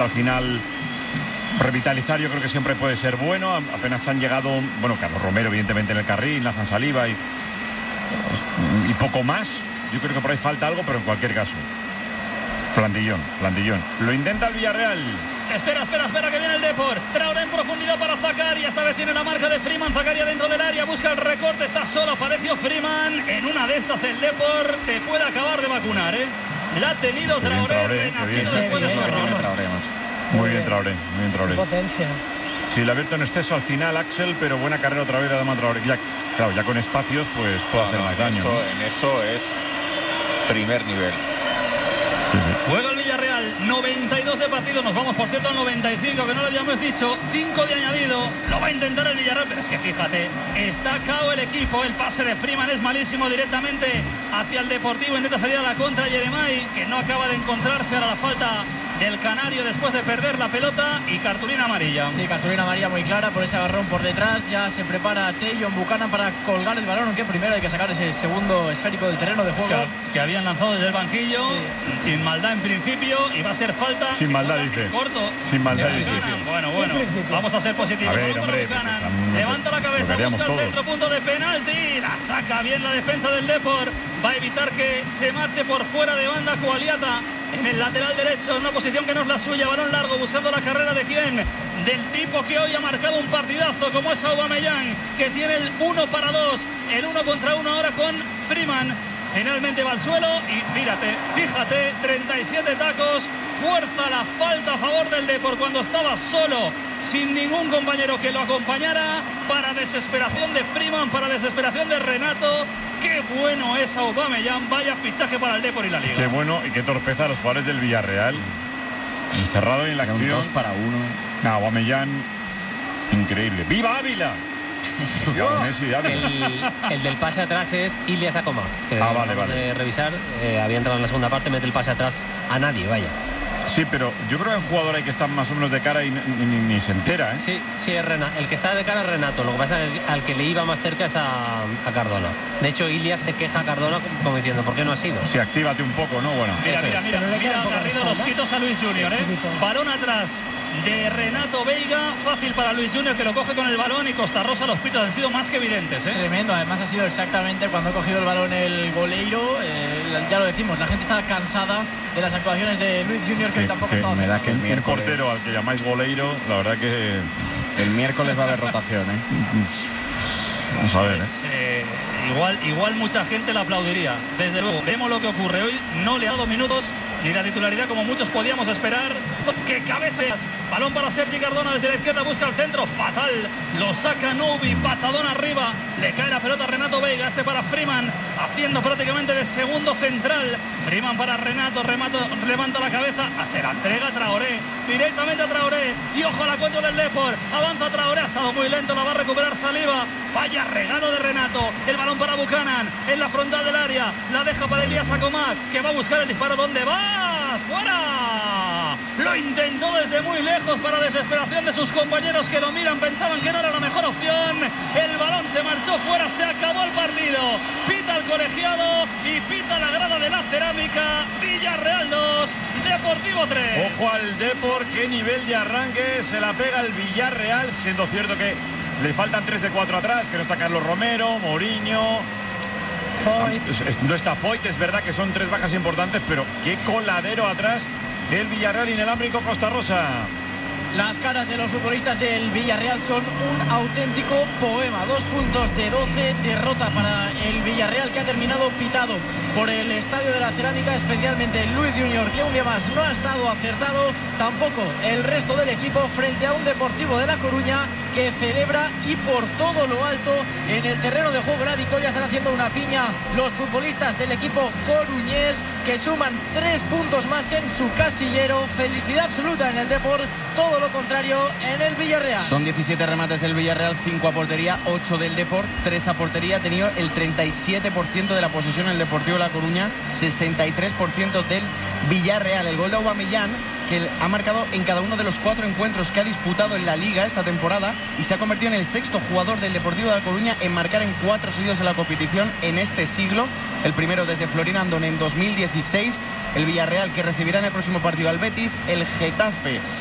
al final revitalizar yo creo que siempre puede ser bueno. Apenas han llegado, bueno, Carlos Romero evidentemente en el carril, Nathan Saliba y poco más. Yo creo que por ahí falta algo, pero en cualquier caso plantillón. Lo intenta el Villarreal. Espera, que viene el Depor. Traoré en profundidad para Zakaria. Esta vez tiene la marca de Freeman. Zakaria dentro del área, busca el recorte, está solo, apareció Freeman. En una de estas el Depor te puede acabar de vacunar, ¿eh? La ha tenido Traoré, renacido después de su error. Muy bien Traoré. Potencia. Sí, le ha abierto en exceso al final Axel, pero buena carrera otra vez de Adama Traoré. Ya con espacios pues puede hacer más daño. En eso es primer nivel. Sí. Juega el Villarreal, 92 de partido. Nos vamos, por cierto, al 95, que no lo habíamos dicho. 5 de añadido. Lo va a intentar el Villarreal, pero es que fíjate, está cao el equipo. El pase de Freeman es malísimo, directamente hacia el Deportivo. Intenta salir a la contra Yeremay, que no acaba de encontrarse. Ahora la falta del canario después de perder la pelota, y cartulina amarilla. Sí, cartulina amarilla muy clara por ese agarrón por detrás. Ya se prepara Tayon Buchanan para colgar el balón, aunque primero hay que sacar ese segundo esférico del terreno de juego. Que habían lanzado desde el banquillo, sí, sin maldad en principio, y va a ser falta. Sin maldad, dice. Corto. Sin maldad, dice. Bueno, vamos a ser positivos. A ver, hombre, levanta la cabeza, busca el centro, punto de penalti. La saca bien la defensa del Depor. Va a evitar que se marche por fuera de banda Cualiata en el lateral derecho, en una posición que no es la suya. Balón largo, buscando la carrera de quién, del tipo que hoy ha marcado un partidazo como es Aubameyang, que tiene el 1 para 2, el 1 contra 1 ahora con Freeman. Finalmente va al suelo y fíjate, 37 tacos. Fuerza la falta a favor del Depor cuando estaba solo, sin ningún compañero que lo acompañara, para desesperación de Freeman, para desesperación de Renato. Qué bueno es Aubameyang, vaya fichaje para el Depor y la Liga. Qué bueno y qué torpeza a los jugadores del Villarreal. Encerrado en la acción. 2 para 1. Aubameyang, increíble. ¡Viva Ávila! El del pase atrás es Ilias Akoma, que vale. De revisar, había entrado en la segunda parte, mete el pase atrás a nadie, vaya. Sí, pero yo creo que hay un jugador ahí que está más o menos de cara y ni se entera, ¿eh? Sí, es Renato. El que está de cara es Renato. Lo que pasa es que al que le iba más cerca es a Cardona. De hecho, Ilias se queja a Cardona como diciendo, ¿por qué no ha sido? Sí, actívate un poco, ¿no? Bueno. Mira, Garrido los pitos a Luis Junior, ¿eh? Balón atrás de Renato Veiga, fácil para Luis Junior, que lo coge con el balón, y Costa Rosa. Los pitos han sido más que evidentes, ¿eh? Tremendo, además ha sido exactamente cuando ha cogido el balón el goleiro. Ya lo decimos, la gente está cansada de las actuaciones de Luis Junior, que hoy tampoco ha estado me da que el un miércoles, portero al que llamáis goleiro, la verdad que el miércoles va a haber rotación, ¿eh? Vamos a ver, Igual mucha gente la aplaudiría. Desde luego, vemos lo que ocurre hoy. No le ha dado minutos ni la titularidad como muchos podíamos esperar. ¡Qué cabezas! Balón para Sergi Cardona desde la izquierda, busca el centro. Fatal, lo saca Noubi, patadón arriba. Le cae la pelota a Renato Veiga. Este para Freeman, haciendo prácticamente de segundo central. Freeman para Renato, levanta la cabeza. Se la entrega a Traoré, directamente a Traoré. Y ojo a la contra del Depor. Avanza Traoré, ha estado muy lento, la va a recuperar Saliba. Vaya regalo de Renato. El balón para Buchanan en la frontal del área. La deja para Ilias Akoma, que va a buscar el disparo. ¿Dónde vas? ¡Fuera! Lo intentó desde muy lejos, para desesperación de sus compañeros, que lo miran, pensaban que no era la mejor opción. El balón se marchó fuera, se acabó el partido. Pita el colegiado y pita la grada de la Cerámica. Villarreal 2, Deportivo 3. Ojo al Depor, qué nivel de arranque se la pega el Villarreal, siendo cierto que le faltan 3 de 4 atrás, que no está Carlos Romero, Mourinho. No está Foyt, es verdad que son 3 bajas importantes, pero qué coladero atrás del Villarreal inalámbrico Costa Rosa. Las caras de los futbolistas del Villarreal son un auténtico poema. 2 puntos de 12, derrota para el Villarreal, que ha terminado pitado por el Estadio de la Cerámica, especialmente Luis Junior, que un día más no ha estado acertado. Tampoco el resto del equipo, frente a un Deportivo de La Coruña que celebra, y por todo lo alto en el terreno de juego. La victoria, están haciendo una piña los futbolistas del equipo coruñés, que suman 3 puntos más en su casillero. Felicidad absoluta en el Depor, todo lo contrario en el Villarreal. Son 17 remates del Villarreal, 5 a portería, 8 del Depor, 3 a portería. Ha tenido el 37% de la posesión en el Deportivo de La Coruña, 63% del Villarreal. El gol de Aubameyang, que ha marcado en cada uno de los 4 encuentros que ha disputado en la Liga esta temporada, y se ha convertido en el 6º jugador del Deportivo de La Coruña en marcar en 4 seguidos en la competición en este siglo. El primero desde Florín Andón en 2016. El Villarreal, que recibirá en el próximo partido al Betis, el Getafe